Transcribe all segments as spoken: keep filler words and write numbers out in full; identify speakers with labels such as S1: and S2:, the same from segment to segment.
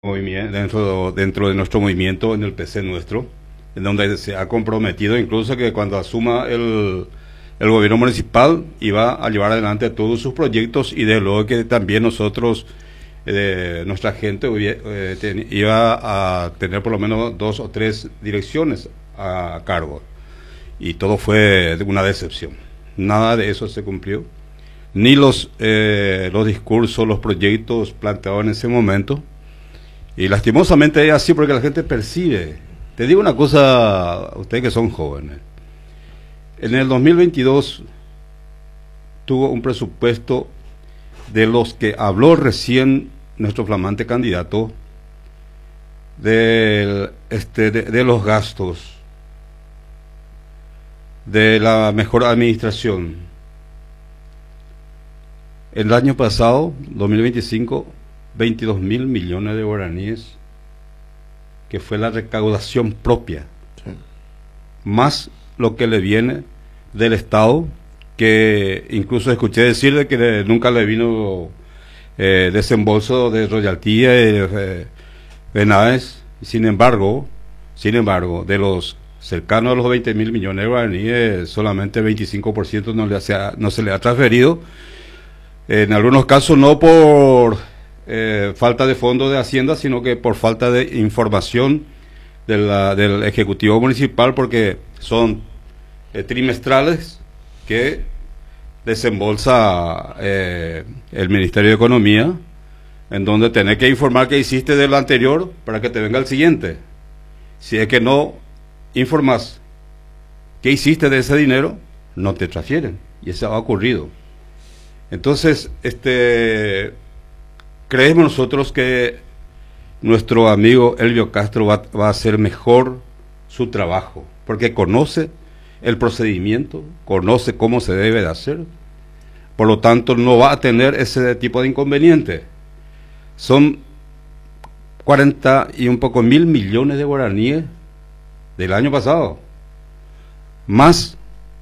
S1: movimiento, dentro, dentro de nuestro movimiento en el P C nuestro, en donde se ha comprometido incluso que cuando asuma el, el gobierno municipal iba a llevar adelante todos sus proyectos y de luego que también nosotros, eh, nuestra gente eh, ten, iba a tener por lo menos dos o tres direcciones a cargo. Y todo fue una decepción. Nada de eso se cumplió. Ni los, eh, los discursos, los proyectos planteados en ese momento. Y lastimosamente es así porque la gente percibe. Te digo una cosa, ustedes que son jóvenes. En el dos mil veintidós tuvo un presupuesto de los que habló recién nuestro flamante candidato, de, este, de, de los gastos, de la mejor administración. El año pasado, dos mil veinticinco, veintidós mil millones de guaraníes, que fue la recaudación propia, sí, más lo que le viene del Estado, que incluso escuché decir de que le, nunca le vino eh, desembolso de royaltía y de, de nada. Sin embargo, sin embargo, de los cercanos a los veinte mil millones de guaraníes, solamente veinticinco por ciento no, le hace, no se le ha transferido. En algunos casos no por eh, falta de fondos de Hacienda, sino que por falta de información de la, del Ejecutivo Municipal, porque son eh, trimestrales que desembolsa eh, el Ministerio de Economía, en donde tenés que informar qué hiciste de lo anterior para que te venga el siguiente. Si es que no informas qué hiciste de ese dinero, no te transfieren, y eso ha ocurrido. Entonces, este, creemos nosotros que nuestro amigo Elvio Castro va, va a hacer mejor su trabajo, porque conoce el procedimiento, conoce cómo se debe de hacer, por lo tanto no va a tener ese tipo de inconveniente. Son cuarenta y un poco mil millones de guaraníes del año pasado, más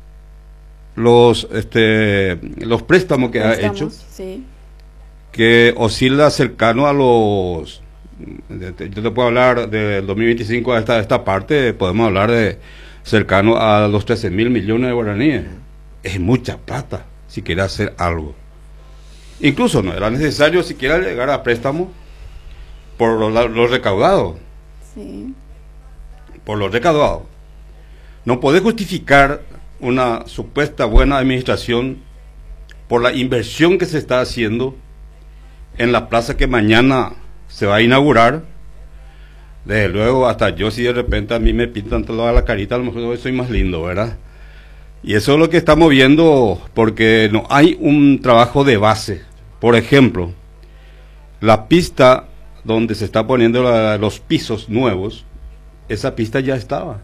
S1: los este los préstamos que préstamos, ha hecho,
S2: sí,
S1: que oscila cercano a los, yo te puedo hablar del dos mil veinticinco a esta, esta parte, podemos hablar de cercano a los trece mil millones de guaraníes. Es mucha plata si quiere hacer algo. Incluso no era necesario siquiera llegar a préstamo por lo, lo recaudado.
S2: Sí.
S1: Por lo recaudado. No puede justificar una supuesta buena administración por la inversión que se está haciendo en la plaza que mañana se va a inaugurar. Desde luego, hasta yo, si de repente a mí me pintan toda la carita, a lo mejor hoy soy más lindo, ¿verdad? Y eso es lo que estamos viendo, porque no hay un trabajo de base. Por ejemplo, la pista donde se está poniendo la, los pisos nuevos, esa pista ya estaba.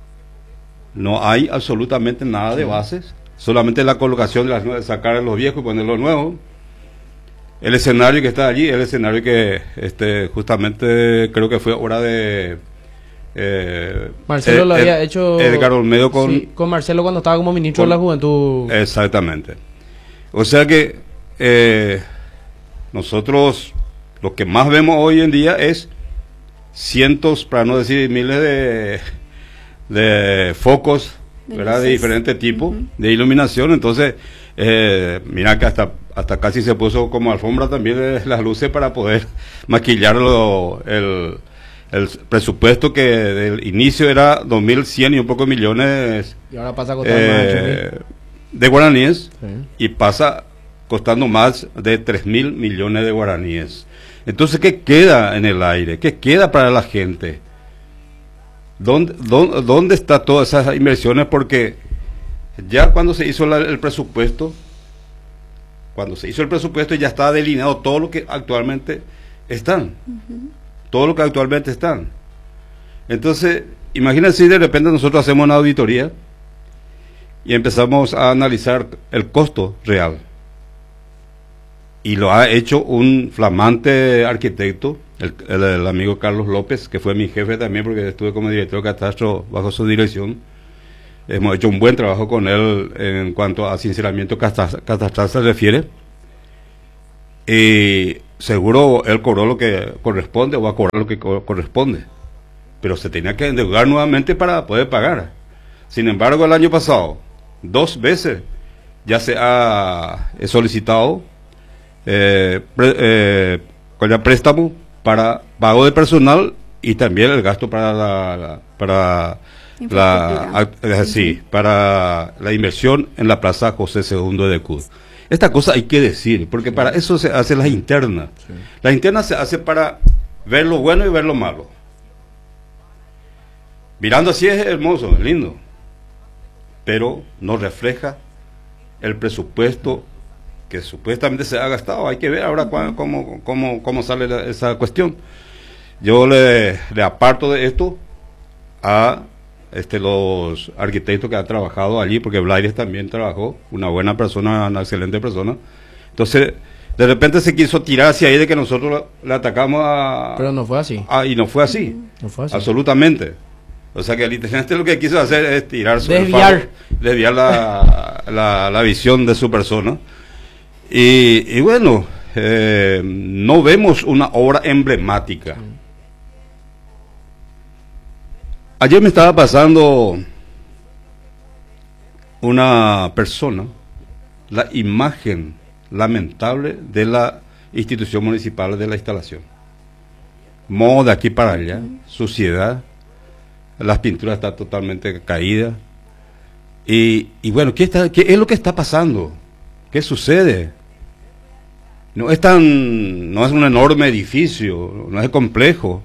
S1: No hay absolutamente nada de bases, solamente la colocación de las nuevas, sacar los viejos y poner los nuevos. El escenario que está allí, el escenario que este justamente creo que fue hora de eh,
S3: Marcelo
S1: eh,
S3: lo había
S1: eh,
S3: hecho
S1: Edgar Olmedo con,
S3: sí, con Marcelo cuando estaba como ministro con, de la Juventud.
S1: Exactamente. O sea que eh, nosotros lo que más vemos hoy en día es cientos, para no decir miles de de focos, de, ¿verdad? De diferentes tipos, uh-huh, de iluminación. Entonces eh, mira que hasta hasta casi se puso como alfombra también de las luces para poder maquillar lo, el, el presupuesto que del inicio era dos mil cien y un poco millones
S3: y ahora pasa a costar
S1: eh, más de guaraníes,
S3: sí,
S1: y pasa costando más de tres mil millones de guaraníes. Entonces, ¿qué queda en el aire? ¿Qué queda para la gente? ¿Dónde, dónde, dónde está todas esas inversiones? Porque ya cuando se hizo la, el presupuesto, cuando se hizo el presupuesto ya estaba delineado todo lo que actualmente están, uh-huh, todo lo que actualmente están. Entonces, imagínense si de repente nosotros hacemos una auditoría y empezamos a analizar el costo real. Y lo ha hecho un flamante arquitecto, el, el, el amigo Carlos López, que fue mi jefe también, porque estuve como director de catastro bajo su dirección. Hemos hecho un buen trabajo con él en cuanto a sinceramiento catastral se refiere. Y seguro él cobró lo que corresponde o va a cobrar lo que co corresponde, pero se tenía que endeudar nuevamente para poder pagar. Sin embargo, el año pasado, dos veces ya se ha solicitado eh, pre, eh, con el préstamo para pago de personal y también el gasto para la, la para la uh, sí, para la inversión en la Plaza José segundo de Cud. Esta cosa hay que decir, porque sí. Para eso se hacen las internas. Sí. Las internas se hacen para ver lo bueno y ver lo malo. Mirando así es hermoso, es lindo, pero no refleja el presupuesto que supuestamente se ha gastado. Hay que ver ahora uh-huh. cómo, cómo, cómo sale la, esa cuestión. Yo le, le aparto de esto a este, los arquitectos que han trabajado allí, porque Blaires también trabajó, una buena persona, una excelente persona. Entonces, de repente se quiso tirar hacia ahí de que nosotros le atacamos a...
S3: Pero no fue así.
S1: A, y no fue así.
S3: No fue así.
S1: Absolutamente. O sea que el intendente lo que quiso hacer es tirar su
S3: desviar,
S1: faro, desviar la, la, la visión de su persona. Y, y bueno, eh, no vemos una obra emblemática. Ayer me estaba pasando una persona la imagen lamentable de la institución municipal de la instalación. Modo de aquí para allá, suciedad. Las pinturas están totalmente caídas. Y, y bueno, ¿qué, está, ¿qué es lo que está pasando? ¿Qué sucede? No es tan, no es un enorme edificio, no es complejo.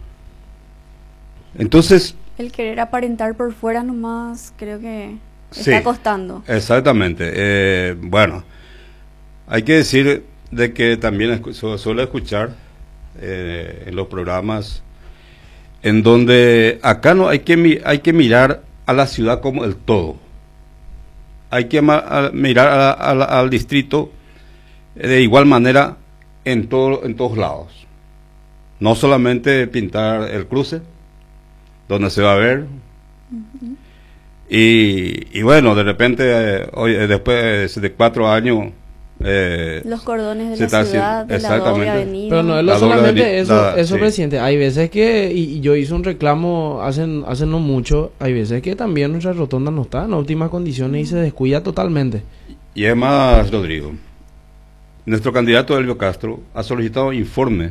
S1: Entonces...
S2: El querer aparentar por fuera nomás creo que está
S1: sí,
S2: costando.
S1: Exactamente. Eh, bueno, hay que decir de que también escu su suelo escuchar eh, en los programas en donde acá no hay que hay que mirar a la ciudad como el todo. Hay que a, mirar a, a, a, al distrito de igual manera en todo, en todos lados. No solamente pintar el cruce, donde se va a ver. Uh-huh. y, y bueno, de repente, eh, hoy, después de cuatro años... Eh,
S2: los cordones de la ciudad, de la doble avenida.
S3: Pero no es lo solamente eso, la, eso sí. Presidente, hay veces que, y, y yo hice un reclamo hace, hace no mucho, hay veces que también nuestra rotonda no está en óptimas condiciones y se descuida totalmente.
S1: Y es más, Rodrigo, nuestro candidato Elvio Castro ha solicitado informe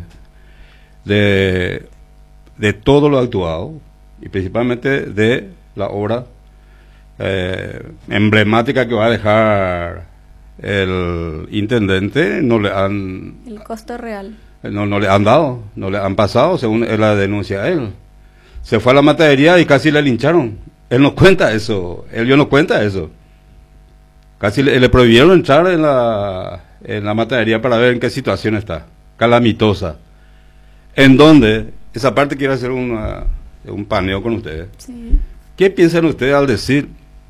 S1: de, de todo lo actuado y principalmente de la obra eh, emblemática que va a dejar el intendente. No le han
S2: el costo real
S1: no, no le han dado, no le han pasado según la denuncia a él. Se fue a la materia y casi le lincharon. Él no cuenta eso, él yo no cuenta eso. Casi le, le prohibieron entrar en la en la materia para ver en qué situación está, calamitosa. En donde, esa parte quiero hacer una, un paneo con ustedes.
S2: Sí.
S1: ¿Qué piensan ustedes al decir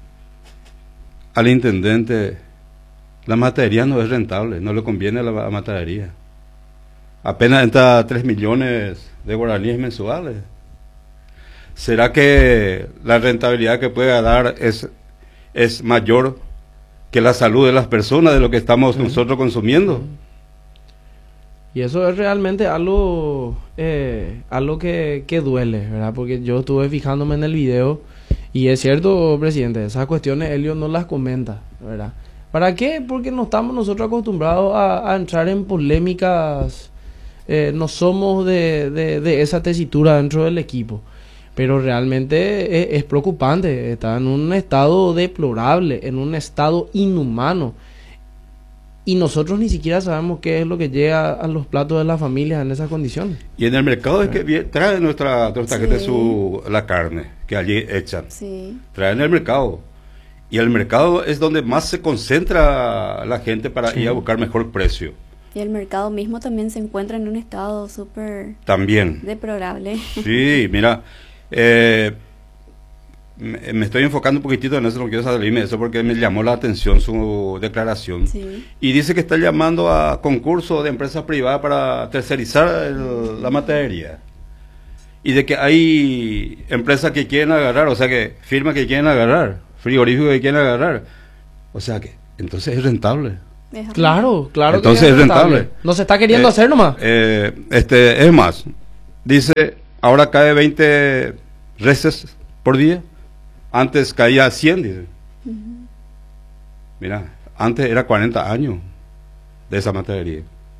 S1: al intendente: la materia no es rentable, no le conviene a la, la materia? Apenas entra tres millones de guaraníes mensuales. ¿Será que la rentabilidad que pueda dar es, es mayor que la salud de las personas, de lo que estamos uh-huh. nosotros consumiendo?
S3: Y eso es realmente algo, eh, algo que, que duele, ¿verdad? Porque yo estuve fijándome en el video y es cierto, presidente, esas cuestiones Elio no las comenta, ¿verdad? ¿Para qué? Porque no estamos nosotros acostumbrados a, a entrar en polémicas, eh, no somos de, de, de esa tesitura dentro del equipo, pero realmente es, es preocupante, está en un estado deplorable, en un estado inhumano, y nosotros ni siquiera sabemos qué es lo que llega a los platos de las familias en esas condiciones.
S1: Y en el mercado es que viene, trae nuestra, nuestra sí. gente su, la carne que allí echan,
S2: sí.
S1: traen el mercado. Y el mercado es donde más se concentra la gente para sí. ir a buscar mejor precio.
S2: Y el mercado mismo también se encuentra en un estado súper...
S1: También.
S2: deplorable.
S1: Sí, mira, eh, me, me estoy enfocando un poquitito en eso, no quiero salirme de eso porque me llamó la atención su declaración.
S2: Sí.
S1: Y dice que está llamando a concurso de empresas privadas para tercerizar el, la materia. Y de que hay empresas que quieren agarrar, o sea que firmas que quieren agarrar, frigoríficos que quieren agarrar. O sea que entonces es rentable.
S2: Es
S3: Claro, claro.
S1: Entonces
S3: que
S1: es rentable.
S3: No se está queriendo
S1: Eh,
S3: hacer nomás.
S1: Eh, este, es más, dice, ahora cae veinte reses por día. Antes caía cien, dice.
S2: Ujú.
S1: Mira, antes era cuarenta años de esa materia.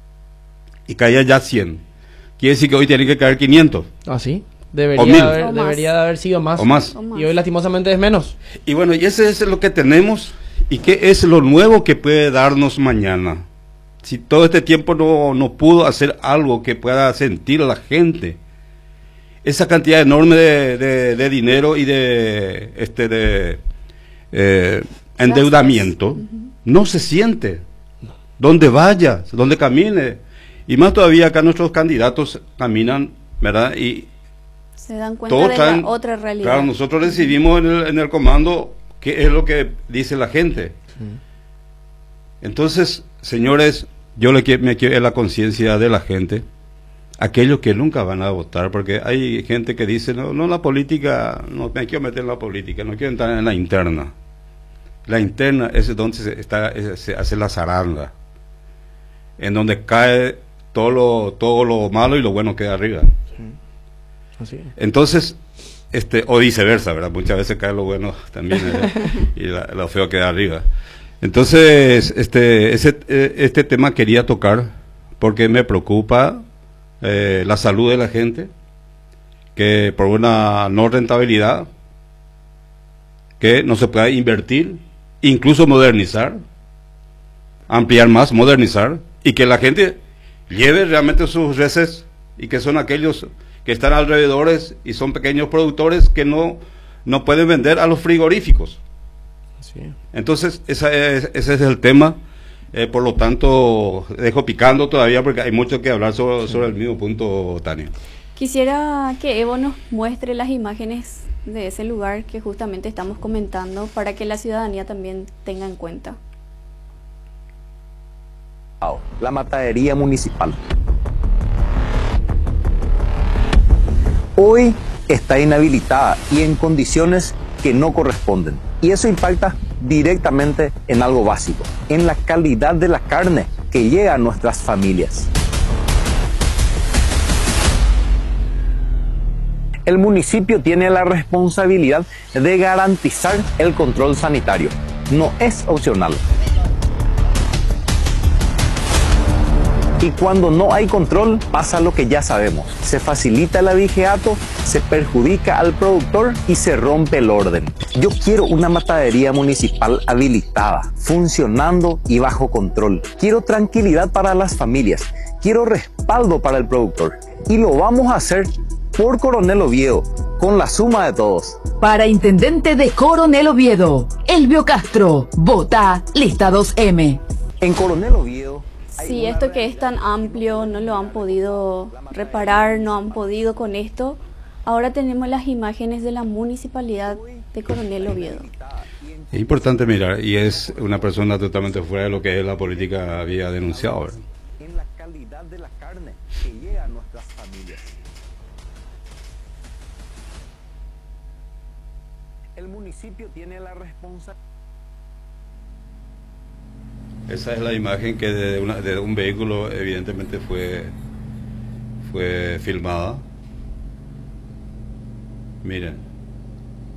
S1: Y caía ya cien. Quiere decir que hoy tiene que caer quinientos
S3: ¿Ah, sí?
S1: O
S3: Debería,
S1: mil.
S3: de haber,
S2: O más.
S3: debería de haber sido más.
S1: o más.
S2: O más.
S3: Y hoy lastimosamente es menos.
S1: Y bueno, y ese es lo que tenemos. ¿Y qué es lo nuevo que puede darnos mañana? Si todo este tiempo no, no pudo hacer algo que pueda sentir a la gente, esa cantidad enorme de, de, de dinero y de este de eh, endeudamiento
S2: Ujú.
S1: no se siente. Donde vaya, donde camine. Y más todavía acá nuestros candidatos caminan, ¿verdad? Y
S2: Se dan cuenta
S1: todos
S2: de
S1: traen,
S2: la otra realidad.
S1: claro, nosotros recibimos en el, en el comando qué es lo que dice la gente. Entonces, señores, yo le quiero, me quiero en la conciencia de la gente, aquellos que nunca van a votar, porque hay gente que dice, no, no la política, no me quiero meter en la política, no quiero entrar en la interna. La interna es donde se, está, es- se hace la zaranda, en donde cae todo lo, todo lo malo y lo bueno queda arriba.
S3: Así es.
S1: Entonces, este, o viceversa, ¿verdad? Muchas veces cae lo bueno también ¿verdad? Y la- lo feo queda arriba. Entonces, este, ese, eh, este tema quería tocar porque me preocupa eh, la salud de la gente, que por una no rentabilidad, que no se pueda invertir, incluso modernizar, ampliar más, modernizar, y que la gente lleve realmente sus reses, y que son aquellos que están alrededores y son pequeños productores que no, no pueden vender a los frigoríficos.
S3: Así es.
S1: Entonces, esa es- ese es el tema. Eh, por lo tanto, dejo picando todavía porque hay mucho que hablar sobre, sobre el mismo punto, Tania.
S2: Quisiera que Evo nos muestre las imágenes de ese lugar que justamente estamos comentando para que la ciudadanía también tenga en cuenta.
S4: La matadería municipal. Hoy está inhabilitada y en condiciones que no corresponden. Y eso impacta directamente en algo básico, en la calidad de la carne que llega a nuestras familias. El municipio tiene la responsabilidad de garantizar el control sanitario. No es opcional. Y cuando no hay control, pasa lo que ya sabemos. Se facilita el abigeato, se perjudica al productor y se rompe el orden. Yo quiero una matadería municipal habilitada, funcionando y bajo control. Quiero tranquilidad para las familias. Quiero respaldo para el productor. Y lo vamos a hacer por Coronel Oviedo, con la suma de todos.
S5: Para intendente de Coronel Oviedo, Elvio Castro, vota lista dos eme.
S4: En Coronel Oviedo...
S2: Si esto que es tan amplio no lo han podido reparar, no han podido con esto, ahora tenemos las imágenes de la municipalidad de Coronel Oviedo.
S1: Es importante mirar, y es una persona totalmente fuera de lo que es la política había denunciado, ¿verdad?
S4: En la calidad de la carne que llega a nuestras familias. El municipio tiene la responsabilidad.
S1: Esa es la imagen que de, una- de un vehículo evidentemente fue, fue filmada. Miren.